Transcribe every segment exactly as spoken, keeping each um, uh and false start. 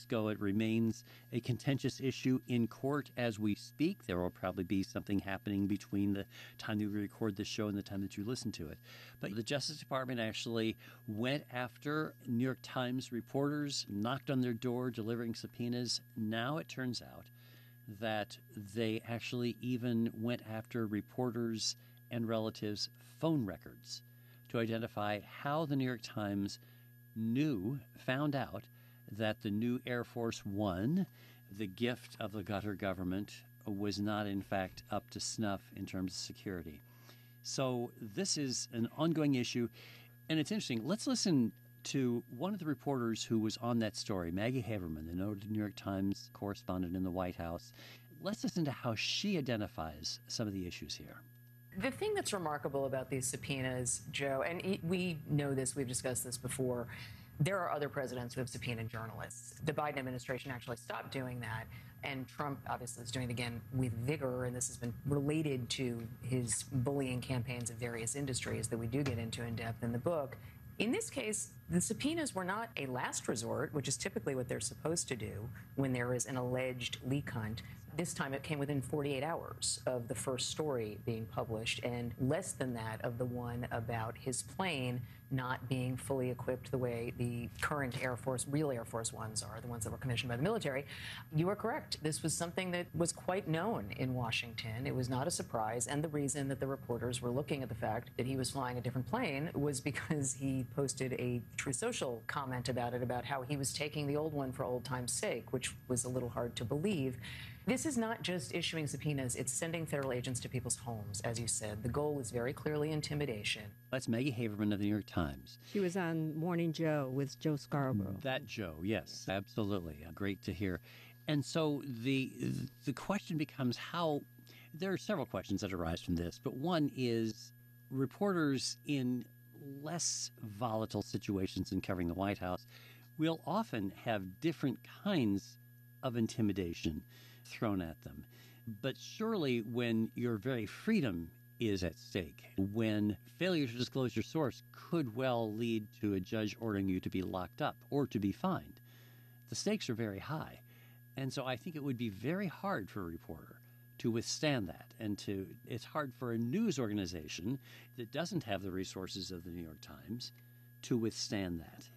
Moscow. It remains a contentious issue in court as we speak. There will probably be something happening between the time that we record this show and the time that you listen to it. But the Justice Department actually went after New York Times reporters, knocked on their door, delivering subpoenas. Now it turns out that they actually even went after reporters and relatives' phone records to identify how the New York Times knew, found out that the new Air Force One, the gift of the Qatar government, was not in fact up to snuff in terms of security. So this is an ongoing issue, and it's interesting. Let's listen to one of the reporters who was on that story, Maggie Haberman, the noted New York Times correspondent in the White House. Let's listen to how she identifies some of the issues here. The thing that's remarkable about these subpoenas, Joe, and we know this, we've discussed this before, there are other presidents who have subpoenaed journalists. The Biden administration actually stopped doing that, and Trump obviously is doing it again with vigor, and this has been related to his bullying campaigns of various industries that we do get into in depth in the book. In this case, the subpoenas were not a last resort, which is typically what they're supposed to do when there is an alleged leak hunt. This time it came within forty-eight hours of the first story being published and less than that of the one about his plane not being fully equipped the way the current Air Force, real Air Force Ones are, the ones that were commissioned by the military. You are correct. This was something that was quite known in Washington. It was not a surprise. And the reason that the reporters were looking at the fact that he was flying a different plane was because he posted a True Social comment about it, about how he was taking the old one for old time's sake, which was a little hard to believe. This is not just issuing subpoenas. It's sending federal agents to people's homes, as you said. The goal is very clearly intimidation. That's Maggie Haberman of the New York Times. She was on Morning Joe with Joe Scarborough. That Joe, yes, absolutely. Great to hear. And so the the question becomes how, there are several questions that arise from this, but one is reporters in less volatile situations in covering the White House will often have different kinds of intimidation thrown at them. But surely when your very freedom is at stake, when failure to disclose your source could well lead to a judge ordering you to be locked up or to be fined, the stakes are very high. And so I think it would be very hard for a reporter to withstand that. And to it's hard for a news organization that doesn't have the resources of the New York Times to withstand that.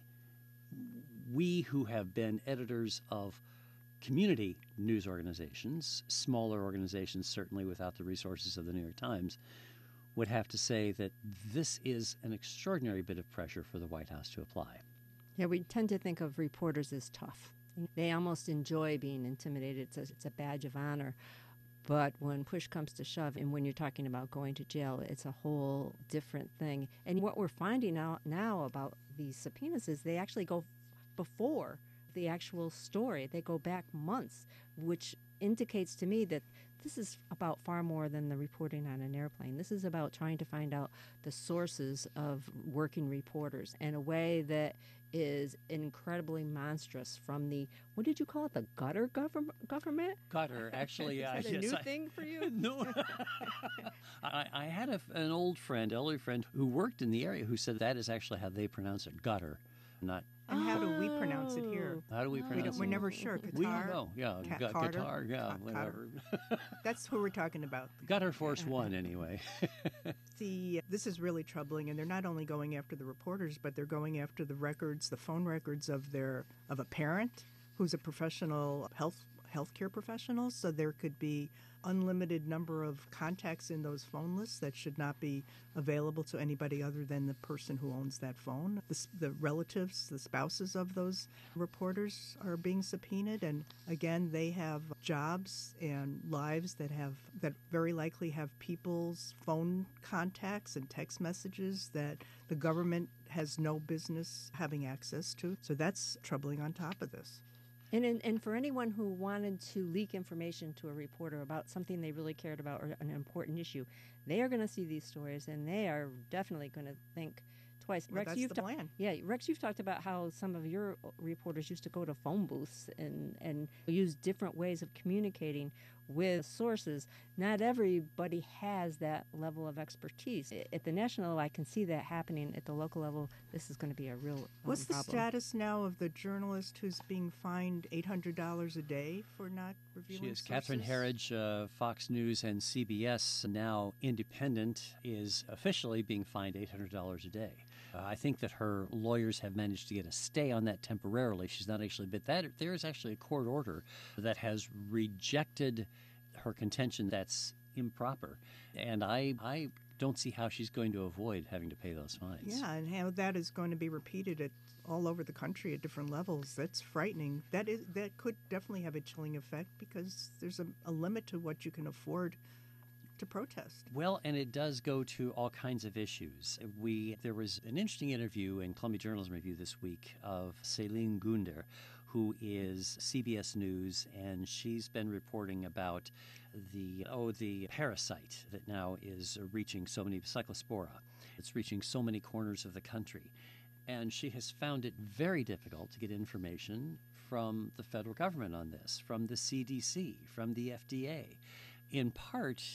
We who have been editors of community news organizations, smaller organizations certainly without the resources of the New York Times, would have to say that this is an extraordinary bit of pressure for the White House to apply. Yeah, we tend to think of reporters as tough. They almost enjoy being intimidated. It's a, it's a badge of honor. But when push comes to shove, and when you're talking about going to jail, it's a whole different thing. And what we're finding out now about these subpoenas is they actually go before the actual story. They go back months, which indicates to me that this is about far more than the reporting on an airplane. This is about trying to find out the sources of working reporters in a way that is incredibly monstrous from the, what did you call it, the gutter gov- government? Gutter, actually. Is uh, that a yes, new I, thing for you? No. I, I had a, an old friend, elderly friend, who worked in the area who said that is actually how they pronounce it, gutter, not. And how do we pronounce it here? How do we pronounce we don't, it? We're never sure. Qatar? We don't know. Yeah, Cat- gu- Carter? guitar, yeah, Cat- whatever. That's who we're talking about. Gutter Force One, anyway. See, this is really troubling, and they're not only going after the reporters, but they're going after the records, the phone records of their of a parent who's a professional health healthcare professional. So there could be unlimited number of contacts in those phone lists that should not be available to anybody other than the person who owns that phone. The, the relatives, the spouses of those reporters are being subpoenaed, and again, they have jobs and lives that have that very likely have people's phone contacts and text messages that the government has no business having access to. So that's troubling on top of this. And, and and for anyone who wanted to leak information to a reporter about something they really cared about or an important issue, they are going to see these stories, and they are definitely going to think twice. Well, Rex, that's you've the ta- plan. Yeah, Rex, you've talked about how some of your reporters used to go to phone booths and, and use different ways of communicating. with sources. Not everybody has that level of expertise. At the national level, I can see that happening. At the local level, this is going to be a real um, What's the problem. status now of the journalist who's being fined eight hundred dollars a day for not revealing She is sources? Catherine Herridge, uh, Fox News and C B S, now independent, is officially being fined eight hundred dollars a day. Uh, I think that her lawyers have managed to get a stay on that temporarily. She's not actually, but that there is actually a court order that has rejected her contention that's improper. And I, I don't see how she's going to avoid having to pay those fines. Yeah, and how that is going to be repeated at all over the country at different levels. That's frightening. That is that could definitely have a chilling effect because there's a, a limit to what you can afford to protest. Well, and it does go to all kinds of issues. We there was an interesting interview in Columbia Journalism Review this week of Celine Gunder, who is C B S News, and she's been reporting about the oh the parasite that now is reaching so many, Cyclospora. It's reaching so many corners of the country. And she has found it very difficult to get information from the federal government on this, from the C D C, from the F D A, in part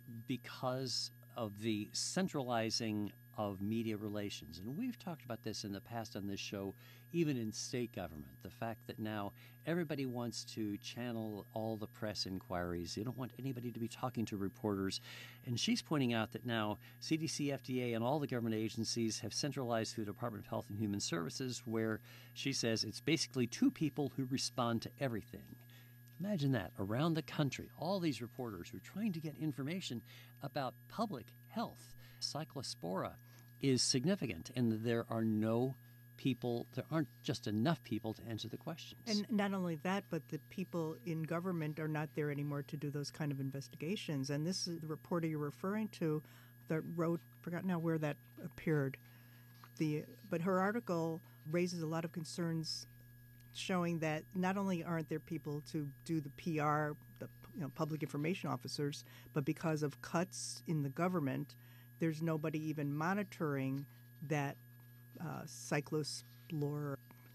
because of the centralizing of media relations. And we've talked about this in the past on this show, even in state government, the fact that now everybody wants to channel all the press inquiries. They don't want anybody to be talking to reporters. And she's pointing out that now C D C, F D A, and all the government agencies have centralized through the Department of Health and Human Services, where she says it's basically two people who respond to everything. Imagine that, around the country, all these reporters who are trying to get information about public health. Cyclospora is significant, and there are no people, there aren't just enough people to answer the questions. And not only that, but the people in government are not there anymore to do those kind of investigations. And this is the reporter you're referring to that wrote, forgot now where that appeared, the but her article raises a lot of concerns showing that not only aren't there people to do the P R, the you know, public information officers, but because of cuts in the government, there's nobody even monitoring that uh, cyclospora,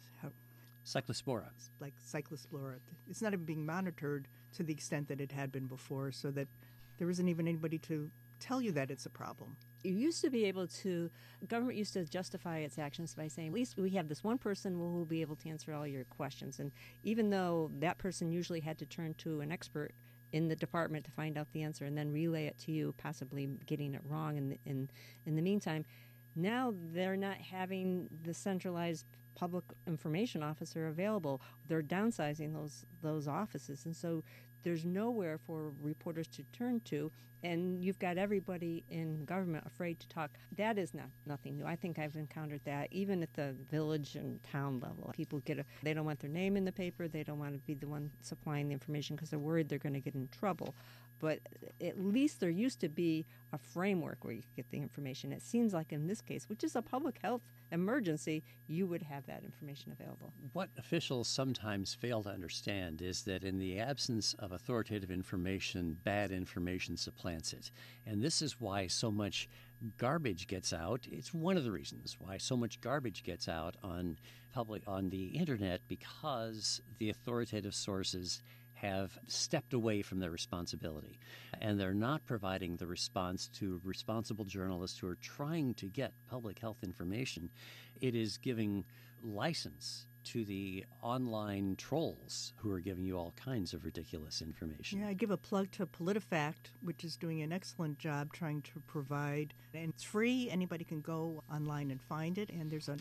Cyclospora. like cyclospora. It's not even being monitored to the extent that it had been before, so that there isn't even anybody to tell you that it's a problem. You used to be able to, government used to justify its actions by saying, at least we have this one person who will be able to answer all your questions. And even though that person usually had to turn to an expert in the department to find out the answer and then relay it to you, possibly getting it wrong in the, in, in the meantime, now they're not having the centralized public information officer available. They're downsizing those those offices, and so there's nowhere for reporters to turn to, and you've got everybody in government afraid to talk. That is not nothing new. I think I've encountered that even at the village and town level. People get a, they don't want their name in the paper. They don't want to be the one supplying the information because they're worried they're going to get in trouble. But at least there used to be a framework where you could get the information. It seems like in this case, which is a public health emergency, you would have that information available. What officials sometimes fail to understand is that in the absence of authoritative information, bad information supplants it. And this is why so much garbage gets out. It's one of the reasons why so much garbage gets out on public on the internet, because the authoritative sources have stepped away from their responsibility, and they're not providing the response to responsible journalists who are trying to get public health information. It is giving license to the online trolls who are giving you all kinds of ridiculous information. Yeah, I give a plug to PolitiFact, which is doing an excellent job trying to provide, and it's free. Anybody can go online and find it, and there's an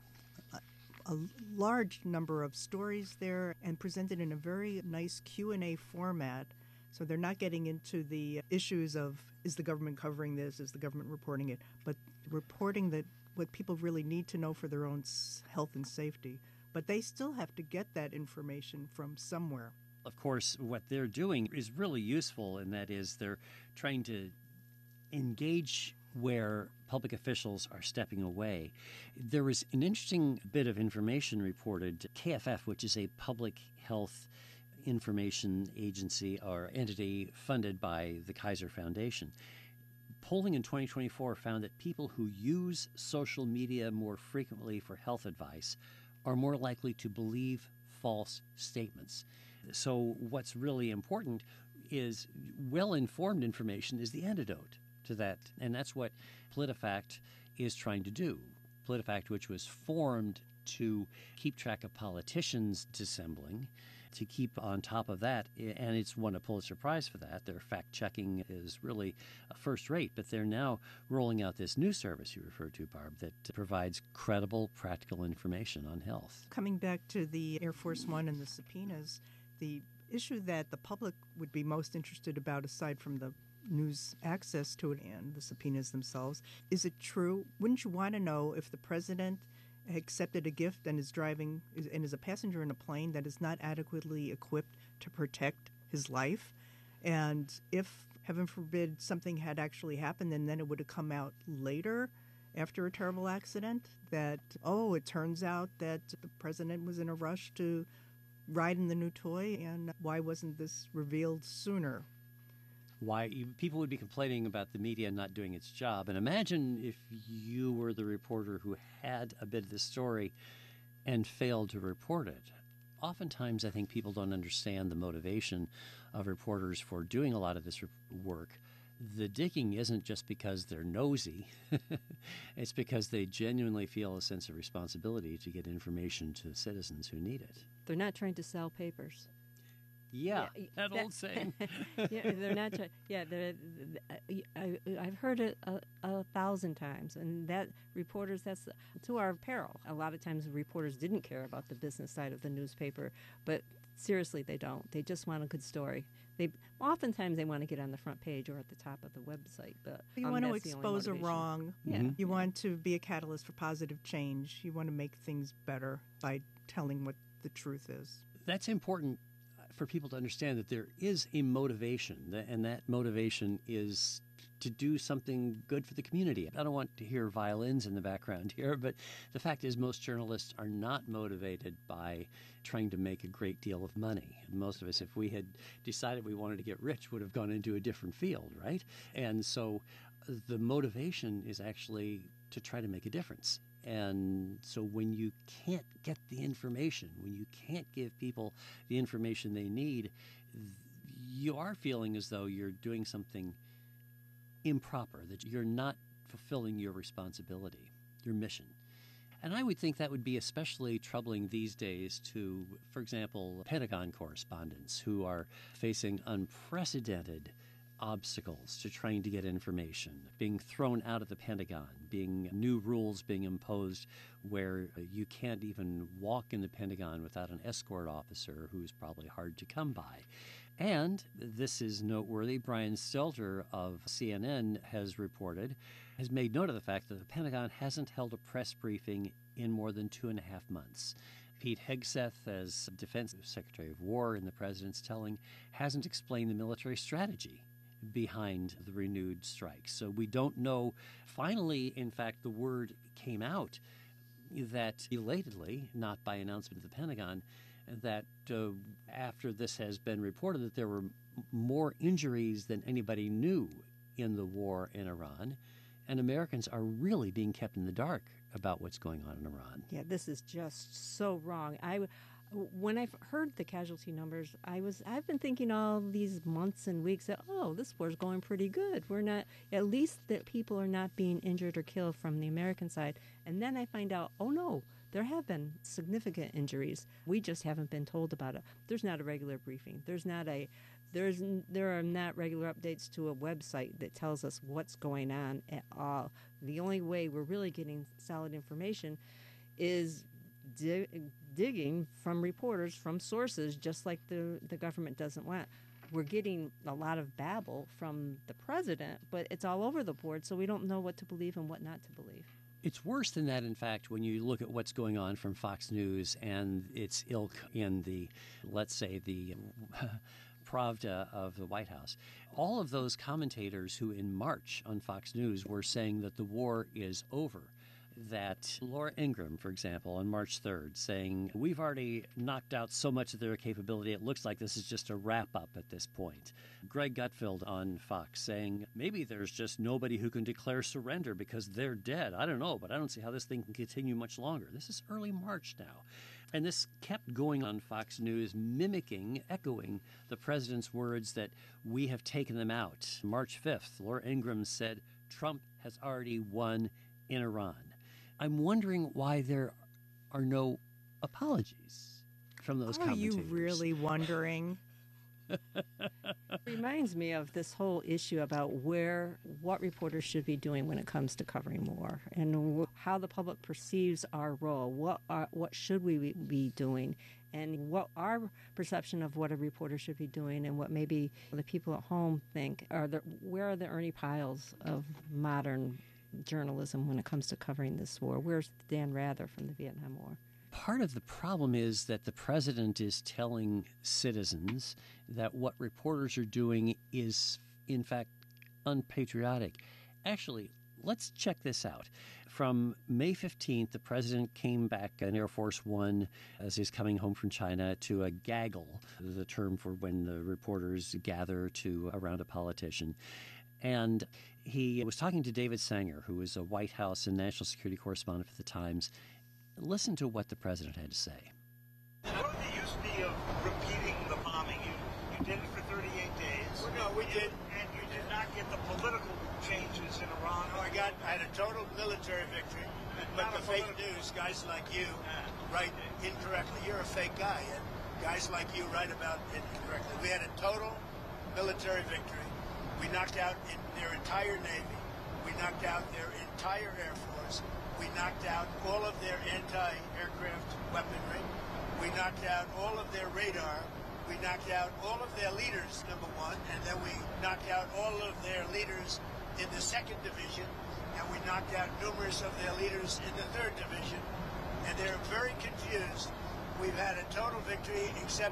a large number of stories there and presented in a very nice Q and A format. So they're not getting into the issues of, is the government covering this, is the government reporting it, but reporting that what people really need to know for their own health and safety. But they still have to get that information from somewhere. Of course, what they're doing is really useful, and that is they're trying to engage where public officials are stepping away. There was an interesting bit of information reported. K F F, which is a public health information agency or entity funded by the Kaiser Foundation, polling in twenty twenty-four found that people who use social media more frequently for health advice are more likely to believe false statements. So what's really important is well-informed information is the antidote to that. And that's what PolitiFact is trying to do. PolitiFact, which was formed to keep track of politicians dissembling, to keep on top of that, and it's won a Pulitzer Prize for that. Their fact-checking is really first rate, but they're now rolling out this new service you referred to, Barb, that provides credible, practical information on health. Coming back to the Air Force One and the subpoenas, the issue that the public would be most interested about, aside from the news access to it and the subpoenas themselves, is it true? Wouldn't you want to know if the president accepted a gift and is driving and is a passenger in a plane that is not adequately equipped to protect his life? And if, heaven forbid, something had actually happened and then it would have come out later after a terrible accident that, oh, it turns out that the president was in a rush to ride in the new toy, and why wasn't this revealed sooner? Why people would be complaining about the media not doing its job. And imagine if you were the reporter who had a bit of the story and failed to report it. Oftentimes, I think people don't understand the motivation of reporters for doing a lot of this work. The digging isn't just because they're nosy. It's because they genuinely feel a sense of responsibility to get information to citizens who need it. They're not trying to sell papers. Yeah, yeah that, that old saying. yeah, they're not. Try, yeah, they're, I, I've heard it a, a thousand times, and that reporters, that's to our peril. A lot of times, reporters didn't care about the business side of the newspaper, but seriously, they don't. They just want a good story. They oftentimes they want to get on the front page or at the top of the website. But you um, want to that's the only expose a motivation. wrong. Yeah. Mm-hmm. You want to be a catalyst for positive change. You want to make things better by telling what the truth is. That's important for people to understand, that there is a motivation, and that motivation is to do something good for the community. I don't want to hear violins in the background here, but the fact is most journalists are not motivated by trying to make a great deal of money. Most of us, if we had decided we wanted to get rich, would have gone into a different field, right? And so the motivation is actually to try to make a difference. And so when you can't get the information, when you can't give people the information they need, you are feeling as though you're doing something improper, that you're not fulfilling your responsibility, your mission. And I would think that would be especially troubling these days to, for example, Pentagon correspondents who are facing unprecedented obstacles to trying to get information, being thrown out of the Pentagon, being new rules being imposed where you can't even walk in the Pentagon without an escort officer who's probably hard to come by. And this is noteworthy. Brian Stelter of C N N has reported, has made note of the fact that the Pentagon hasn't held a press briefing in more than two and a half months. Pete Hegseth, as Defense Secretary of War in the President's telling, hasn't explained the military strategy behind the renewed strikes. So we don't know. Finally, in fact, the word came out that belatedly, not by announcement of the Pentagon, that uh, after this has been reported that there were m- more injuries than anybody knew in the war in Iran, and Americans are really being kept in the dark about what's going on in Iran. Yeah, this is just so wrong. I, when I heard the casualty numbers, I was I've been thinking all these months and weeks that oh, this war's going pretty good. We're not at least that people are not being injured or killed from the American side. And then I find out, oh no, there have been significant injuries. We just haven't been told about it. There's not a regular briefing. There's not a there's there are not regular updates to a website that tells us what's going on at all. The only way we're really getting solid information is di- digging from reporters, from sources, just like the, the government doesn't want. We're getting a lot of babble from the president, but it's all over the board, so we don't know what to believe and what not to believe. It's worse than that, in fact, when you look at what's going on from Fox News and its ilk in the, let's say, the Pravda of the White House. All of those commentators who in March on Fox News were saying that the war is over, that Laura Ingraham, for example, on March third, saying, we've already knocked out so much of their capability, it looks like this is just a wrap-up at this point. Greg Gutfeld on Fox saying, maybe there's just nobody who can declare surrender because they're dead. I don't know, but I don't see how this thing can continue much longer. This is early March now. And this kept going on Fox News, mimicking, echoing the president's words that we have taken them out. March fifth, Laura Ingraham said Trump has already won in Iran. I'm wondering why there are no apologies from those Are commentators. you really wondering? Reminds me of this whole issue about where what reporters should be doing when it comes to covering war, and wh- how the public perceives our role. What are, what should we be doing, and what our perception of what a reporter should be doing, and what maybe the people at home think are the where are the Ernie Piles of modern journalism when it comes to covering this war? Where's Dan Rather from the Vietnam War? Part of the problem is that the president is telling citizens that what reporters are doing is, in fact, unpatriotic. Actually, let's check this out. From May fifteenth, the president came back on Air Force One as he's coming home from China to a gaggle, the term for when the reporters gather to around a politician. And he was talking to David Sanger, who was a White House and national security correspondent for the Times. Listen to what the president had to say. What the use be of repeating the bombing? You, you did it for thirty-eight days. Well, no, we did. And you did not get the political changes in Iran. No, I got, I had a total military victory. But the fake news, guys like you write incorrectly. You're a fake guy, and guys like you write about it incorrectly. We had a total military victory. We knocked out in their entire Navy. We knocked out their entire Air Force. We knocked out all of their anti-aircraft weaponry. We knocked out all of their radar. We knocked out all of their leaders, number one, and then we knocked out all of their leaders in the second division, and we knocked out numerous of their leaders in the third division. And they're very confused. We've had a total victory, except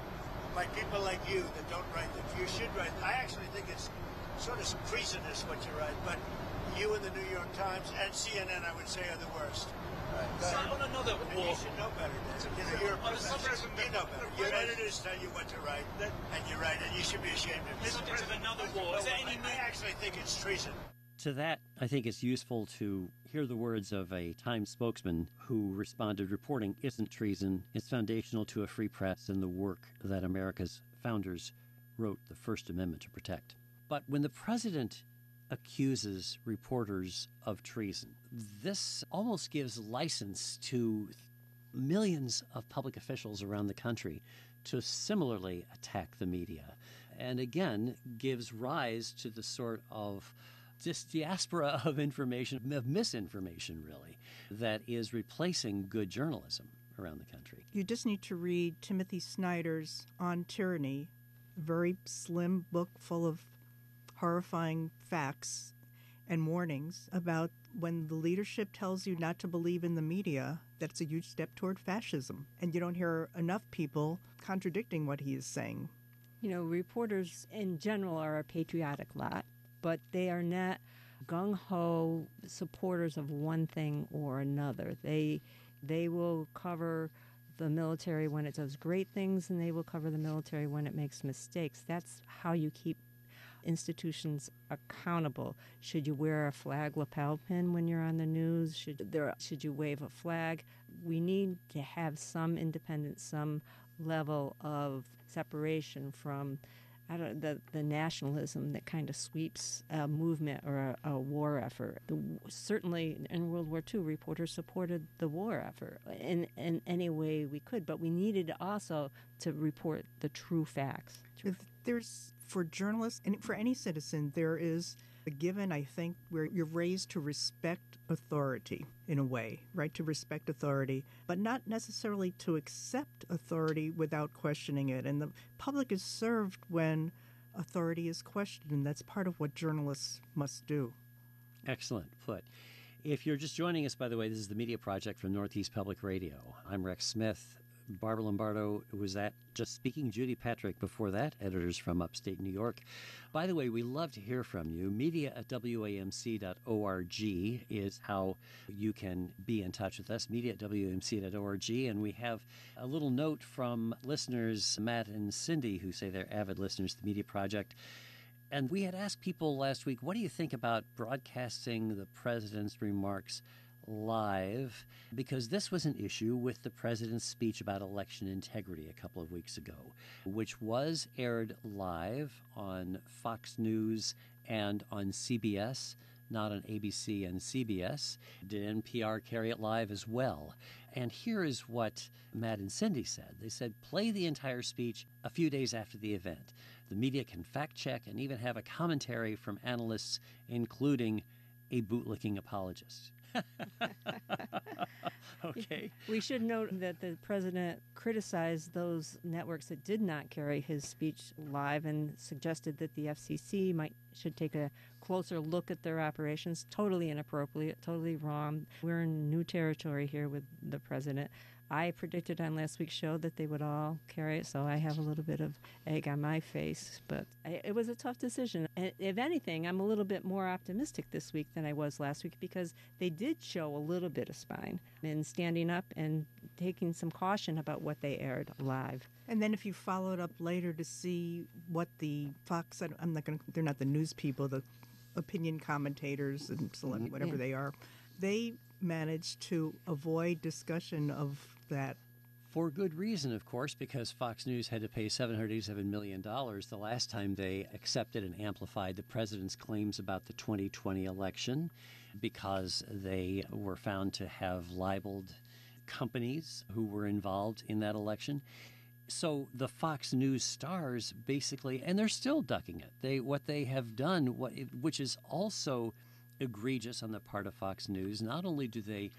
by people like you that don't write them. You should write. I actually think it's sort of treasonous what you write, but you and the New York Times and C N N, I would say, are the worst. Right. So on another And war, you should know better, Dan. You know, you're a On a professional. subject- You know better. Your editors tell you what to write, and you write it. You should be ashamed of yourself. subject of another war, is there any I actually think it's treason. To that, I think it's useful to hear the words of a Times spokesman who responded, reporting isn't treason. It's foundational to a free press and the work that America's founders wrote the First Amendment to protect. But when the president accuses reporters of treason, this almost gives license to millions of public officials around the country to similarly attack the media, and again gives rise to the sort of this diaspora of information, of misinformation, really, that is replacing good journalism around the country. You just need to read Timothy Snyder's On Tyranny, a very slim book full of horrifying facts and warnings about when the leadership tells you not to believe in the media, that's a huge step toward fascism. And you don't hear enough people contradicting what he is saying. You know, reporters in general are a patriotic lot, but they are not gung-ho supporters of one thing or another. They they will cover the military when it does great things, and they will cover the military when it makes mistakes. That's how you keep institutions accountable. Should you wear a flag lapel pin when you're on the news? Should there should you wave a flag? We need to have some independence, some level of separation from I don't the the nationalism that kind of sweeps a movement or a, a war effort. The, certainly in World War Two, reporters supported the war effort in in any way we could, but we needed also to report the true facts. If there's, for journalists and for any citizen, there is a given, I think, where you're raised to respect authority in a way, right? To respect authority, but not necessarily to accept authority without questioning it. And the public is served when authority is questioned, and that's part of what journalists must do. Excellent put. If you're just joining us, by the way, this is the Media Project from Northeast Public Radio. I'm Rex Smith. Barbara Lombardo was at Just Speaking. Judy Patrick before that, editors from upstate New York. By the way, we love to hear from you. Media at W A M C dot org is how you can be in touch with us, media at W A M C dot org. And we have a little note from listeners, Matt and Cindy, who say they're avid listeners to the Media Project. And we had asked people last week, what do you think about broadcasting the president's remarks live because this was an issue with the president's speech about election integrity a couple of weeks ago, which was aired live on Fox News and on C B S, not on A B C and C B S. Did N P R carry it live as well? And here is what Matt and Cindy said. They said, play the entire speech a few days after the event. The media can fact check and even have a commentary from analysts, including a bootlicking apologist. Okay. We should note that the president criticized those networks that did not carry his speech live and suggested that the F C C might should take a closer look at their operations. Totally inappropriate, totally wrong. We're in new territory here with the president. I predicted on last week's show that they would all carry it, so I have a little bit of egg on my face. But I, it was a tough decision. And if anything, I'm a little bit more optimistic this week than I was last week because they did show a little bit of spine in standing up and taking some caution about what they aired live. And then if you followed up later to see what the Fox, I'm not going to, they're not the news people, the opinion commentators and select whatever Yeah. they are, they managed to avoid discussion of that. For good reason, of course, because Fox News had to pay seven hundred eighty-seven million dollars the last time they accepted and amplified the president's claims about the twenty twenty election because they were found to have libeled companies who were involved in that election. So the Fox News stars basically, and they're still ducking it. They what they have done, what, which is also egregious on the part of Fox News. Not only do they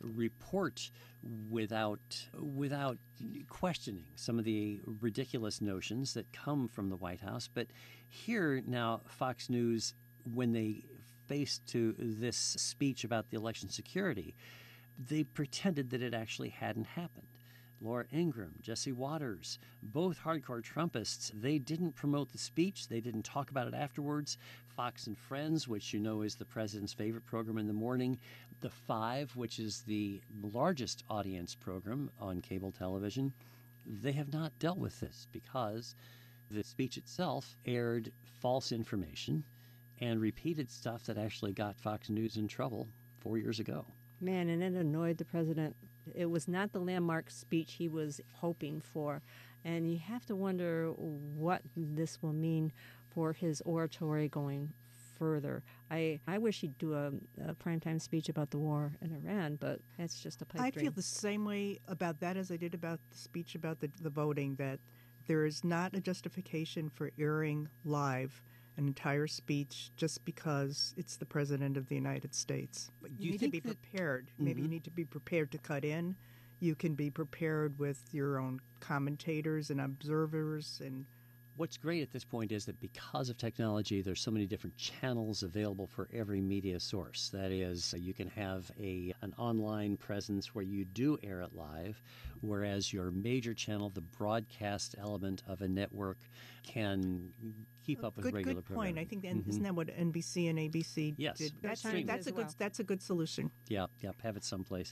report without without questioning some of the ridiculous notions that come from the White House, but here now Fox News, when they faced to this speech about the election security, they pretended that it actually hadn't happened. Laura Ingraham, Jesse Waters, both hardcore Trumpists, they didn't promote the speech. They didn't talk about it afterwards. Fox and Friends, which you know is the president's favorite program in the morning. The Five, which is the largest audience program on cable television, they have not dealt with this because the speech itself aired false information and repeated stuff that actually got Fox News in trouble four years ago. Man, and it annoyed the president. It was not the landmark speech he was hoping for. And you have to wonder what this will mean for his oratory going further. I, I wish he'd do a, a primetime speech about the war in Iran, but that's just a pipe I dream. feel the same way about that as I did about the speech about the, the voting, that there is not a justification for airing live an entire speech just because it's the president of the United States. But you, You need to think be that- prepared. Maybe you need to be prepared to cut in. You can be prepared with your own commentators and observers. And What's great at this point is that because of technology, there's so many different channels available for every media source. That is, you can have a an online presence where you do air it live, whereas your major channel, the broadcast element of a network, can keep up with good, regular good point. I programming. think that, isn't that what N B C and A B C Yes. did? That's, Streaming. that's a As good. well. That's a good solution. Yep, yep, have it someplace.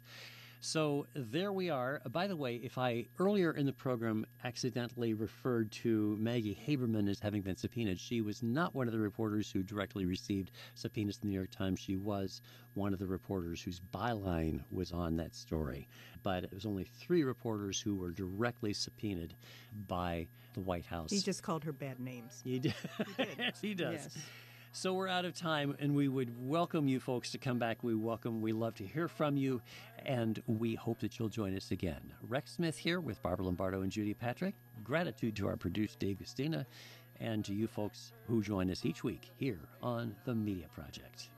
So there we are. By the way, if I earlier in the program accidentally referred to Maggie Haberman as having been subpoenaed, she was not one of the reporters who directly received subpoenas in the New York Times. She was one of the reporters whose byline was on that story. But it was only three reporters who were directly subpoenaed by the White House. He just called her bad names. He did. Yes, he does. Yes. So we're out of time, and we would welcome you folks to come back. We welcome, we love to hear from you, and we hope that you'll join us again. Rex Smith here with Barbara Lombardo and Judy Patrick. Gratitude to our producer, Dave Gustina, and to you folks who join us each week here on The Media Project.